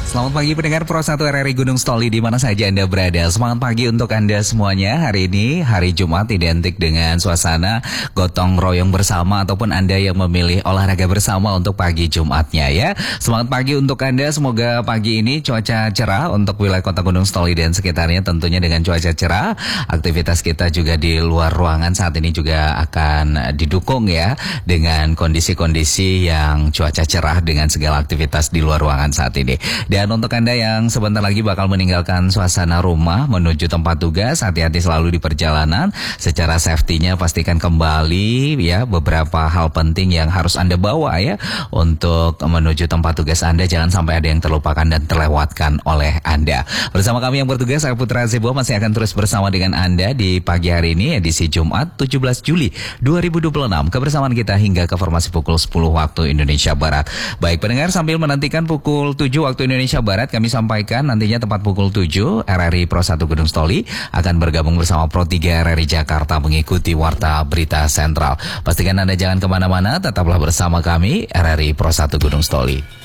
Selamat pagi pendengar Pro 1 RRI Gunung Stoli di mana saja Anda berada. Semangat pagi untuk Anda semuanya. Hari ini hari Jumat identik dengan suasana gotong royong bersama ataupun Anda yang memilih olahraga bersama untuk pagi Jumatnya ya. Semangat pagi untuk Anda. Semoga pagi ini cuaca cerah untuk wilayah Kota Gunung Stoli dan sekitarnya, tentunya dengan cuaca cerah. Aktivitas kita juga di luar ruangan saat ini juga akan didukung ya dengan kondisi-kondisi yang cuaca cerah dengan segala aktivitas di luar ruangan saat ini. Dan untuk Anda yang sebentar lagi bakal meninggalkan suasana rumah menuju tempat tugas, hati-hati selalu di perjalanan. Secara safety-nya pastikan kembali ya beberapa hal penting yang harus Anda bawa ya untuk menuju tempat tugas Anda. Jangan sampai ada yang terlupakan dan terlewatkan oleh Anda. Bersama kami yang bertugas, saya Putra Zebo masih akan terus bersama dengan Anda di pagi hari ini, edisi Jumat 17 Juli 2026. Kebersamaan kita hingga ke formasi pukul 10 waktu Indonesia Barat. Baik pendengar, sambil menantikan pukul 7 waktu Indonesia Barat, kami sampaikan nantinya tepat pukul 7 RRI Pro 1 Gunung Stoli akan bergabung bersama Pro 3 RRI Jakarta mengikuti Warta Berita Sentral. Pastikan Anda jangan kemana-mana, tetaplah bersama kami RRI Pro 1 Gunung Stoli.